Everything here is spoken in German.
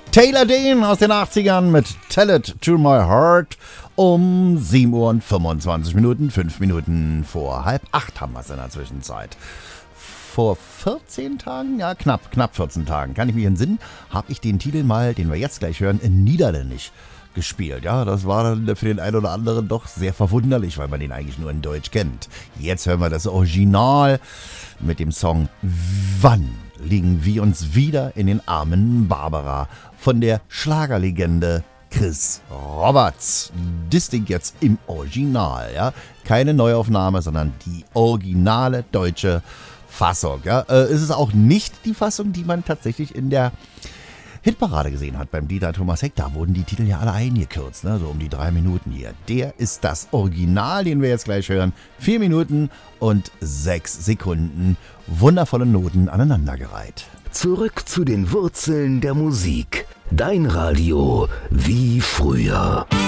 Taylor Dane aus den 80ern mit Tell It To My Heart um 7 Uhr und 25 Minuten, 5 Minuten vor 7:30 haben wir es in der Zwischenzeit. Vor 14 Tagen, ja knapp 14 Tagen, kann ich mich entsinnen, habe ich den Titel mal, den wir jetzt gleich hören, in Niederländisch gespielt. Ja, das war dann für den einen oder anderen doch sehr verwunderlich, weil man den eigentlich nur in Deutsch kennt. Jetzt hören wir das Original mit dem Song Wann legen wir uns wieder in den Armen Barbara von der Schlagerlegende Chris Roberts. Das Ding jetzt im Original, ja. Keine Neuaufnahme, sondern die originale deutsche Fassung, ja. Es ist auch nicht die Fassung, die man tatsächlich in der Hitparade gesehen hat beim Dieter Thomas Heck. Da wurden die Titel ja alle eingekürzt, ne? So um die 3 Minuten hier. Der ist das Original, den wir jetzt gleich hören. 4 Minuten und 6 Sekunden. Wundervolle Noten aneinandergereiht. Zurück zu den Wurzeln der Musik. Dein Radio wie früher.